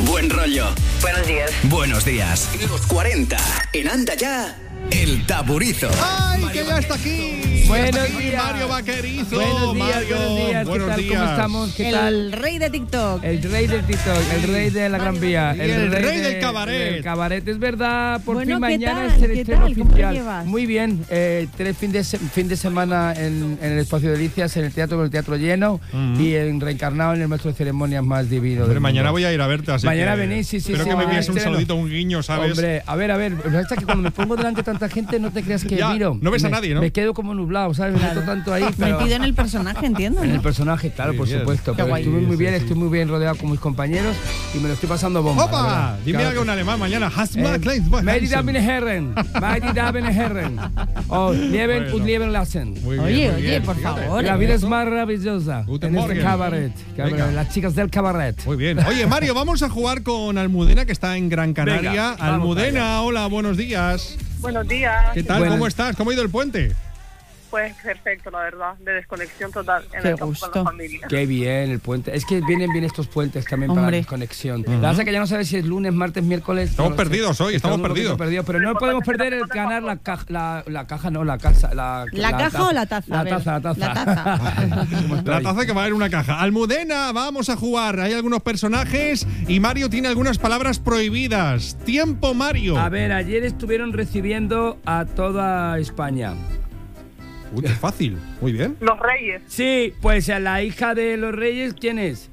Buen rollo. Buenos días. Buenos días. Los 40. En Anda Ya, El Taburizo. ¡Ay, que ya está aquí! Buenos días. Mario Vaquerizo. Buenos días, Mario. buenos días. ¿Qué tal? ¿Cómo estamos? ¿Qué tal? El rey de TikTok. El rey del TikTok, el rey de la Gran Vía. Y el rey del cabaret. El cabaret, es verdad. Por Bueno, fin ¿qué mañana tal? es el ¿Qué estreno tal? ¿Cómo lo oficial. llevas? Muy bien. Fin de semana en el Espacio de Delicias, en el teatro, con el teatro lleno. Y en reencarnado en el maestro de ceremonias más divino. Hombre, mañana voy a ir a verte, así Mañana que venís, sí. espero que me envíes un estreno. saludito, un guiño, ¿sabes? Hombre, a ver. Es que cuando me pongo delante de tanta gente, no te creas que Ya, miro. no ves a nadie, ¿no? Me quedo como nublado, ¿sabes? Me meto tanto ahí. Pero Metido en el personaje, entiendo, en ¿no? el personaje, claro, Muy por bien. supuesto. Qué Pero guay. estoy muy bien rodeado con mis compañeros y me lo estoy pasando bomba. ¡Opa! la verdad. Dime Claro algo en que alemán mañana. Mighty Damen Herren. Mighty Damen Herren. Oh, Leben Bueno. und Leben lassen. Muy bien, Oye, muy bien. por Fíjate. favor. La vida es maravillosa. Guten En este Morgen. cabaret. Venga. Las chicas del cabaret. Muy bien. Oye, Mario, vamos a jugar con Almudena, que está en Gran Canaria. Venga, vamos Almudena, hola, buenos días. Buenos días. ¿Qué tal? Buenas. ¿Cómo estás? ¿Cómo ha ido el puente? Pues perfecto, la verdad, de desconexión total en Qué el campo gusto. con la familia. Qué bien el puente. Es que vienen bien estos puentes también para la Hombre. desconexión. La verdad es que ya no sabes si es lunes, martes, miércoles. Estamos no lo sé. perdidos hoy, estamos un poquito perdidos. Pero no podemos perder el ganar la caja, la caja no, la casa. ¿La caja o la taza? La A ver, taza. la taza. La taza que va a haber una caja. Almudena, vamos a jugar. Hay algunos personajes y Mario tiene algunas palabras prohibidas. Tiempo, Mario. A ver, ayer estuvieron recibiendo a toda España. Uy, qué fácil. Muy bien. Los Reyes, Sí, pues a la hija de los reyes, ¿quién es?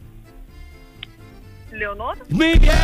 Leonor, ¡Muy bien!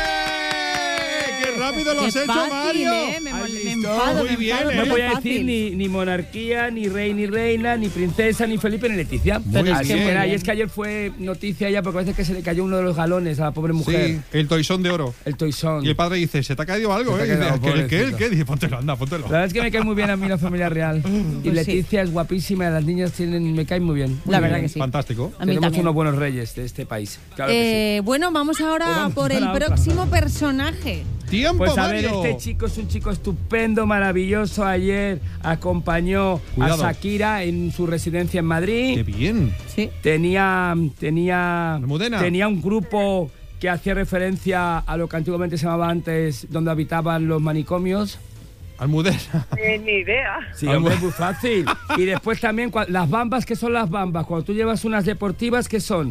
¡Qué rápido lo has Qué hecho, fácil, Mario! Me ¿Has me visto? enfado, Muy me bien, enfado, ¿eh? No es voy a fácil. decir ni monarquía, ni rey, ni reina, ni princesa, ni Felipe, ni Leticia. Muy Así bien. que nada, y es que ayer fue noticia ya porque parece que se le cayó uno de los galones a la pobre mujer. Sí, el toisón de oro. El toisón. Y el padre dice, ¿se te ha caído algo? Se te ha Y dice, quedado, ¿El qué? pobrecito. Dice, póntelo, anda, póntelo. La verdad es que me cae muy bien a mí la familia real. Y Pues Leticia es guapísima, las niñas me caen muy bien. La Muy verdad bien. que sí. Fantástico. A mí Tenemos también. unos buenos reyes de este país. Claro que sí. Bueno, vamos ahora Pues vamos por a el la otra. próximo personaje. Tiempo, Pues a ver, Mario. este chico es un chico estupendo, maravilloso. Ayer acompañó Cuidado. a Shakira en su residencia en Madrid. ¡Qué bien! Sí. Tenía Almudena. un grupo que hacía referencia a lo que antiguamente se llamaba antes, donde habitaban los manicomios. Almudena. ni idea. Sí, hombre, es muy fácil. Y después también, las bambas, ¿qué son las bambas? Cuando tú llevas unas deportivas, ¿qué son?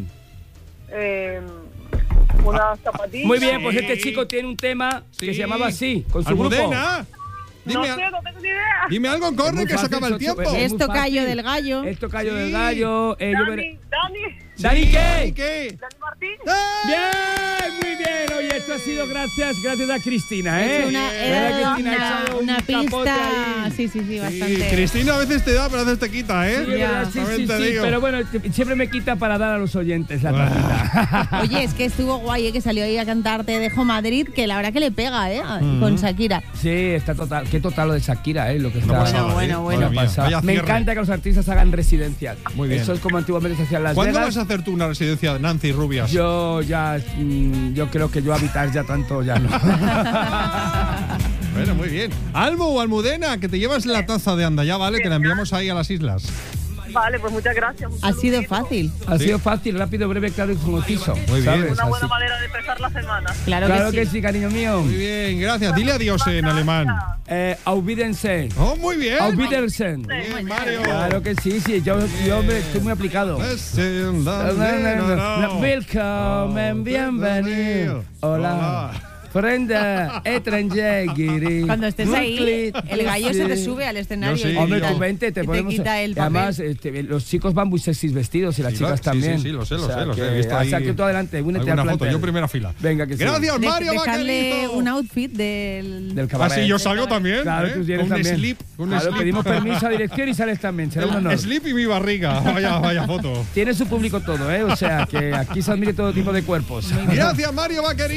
Unas zapatillas. Muy bien, pues Sí. este chico tiene un tema que Sí. se llamaba así, con su grupo. Almudena. No sé, no tengo ni idea. Dime algo, Es corre, muy que se fácil, acaba el Socho, tiempo. es muy Esto fácil. callo del gallo. Esto callo Sí. del gallo. Dani ¿Dani qué? ¿Qué? Dani Martín. Bien, muy bien. Oye, esto ha sido gracias a Cristina, ¿eh? Es una, ¿Verdad, era Cristina? Ha echado una un capote pista. ahí. Sí, bastante. Cristina a veces te da, pero a veces te quita, ¿eh? Sí, es verdad, sí, También sí, te sí, digo. pero bueno, siempre me quita para dar a los oyentes la tacita. Oye, es que estuvo guay, que salió ahí a cantar Te dejo Madrid, que la verdad que le pega, con Shakira. Sí, está total. Qué total lo de Shakira, lo que está. Una pasada, Bueno, ¿eh? bueno. Madre mía, pasada. vaya Me cierre. encanta que los artistas hagan residencias. Muy bien. Eso es como antiguamente se hacía en Las ¿Cuándo Vegas. vas a hacer tú una residencia de Nancy Rubias? Yo creo que yo habitar ya tanto ya no. Bueno, muy bien. Almo o Almudena, que te llevas la taza de Anda Ya, ¿vale? Que la enviamos ahí a las islas. Vale, pues muchas gracias. Un Ha sido saludito. fácil. Ha Sí. sido fácil, rápido, breve, claro y conciso. Muy bien. ¿sabes? Una buena Así. manera de empezar la semana. Claro, que que sí. sí, cariño mío. Muy bien, gracias. Dile adiós en alemán. Auf Wiedersehen. Oh, muy bien. Auf Wiedersehen. Bien, Mario. Claro que sí, yo hombre, estoy muy aplicado. Willkommen, bienvenido. Hola. Freunde, Etrangeri. Cuando estés ahí, el gallo se te sube al escenario. Yo sí. y Hombre, quita- tú vente, te y ponemos. quita el y papel. además, los chicos van muy sexys vestidos y las Sí, chicas sí, también. sí, lo sé, O sea lo sé. que- He visto o ahí sea que tú adelante, únete al alguna foto. plantel. Yo primera fila. Venga, que sí. Gracias, Mario Dejarle Vaquerito. un outfit del Ah, cabaret. sí, yo salgo también. Claro, ¿eh? tú tienes Con un también. slip. Un Claro, slip. pedimos permiso a dirección y sales también. Será un honor. Slip y mi barriga. Vaya foto. Tiene su público todo, ¿eh? O sea que aquí se admire todo tipo de cuerpos. Gracias, Mario Vaquerito.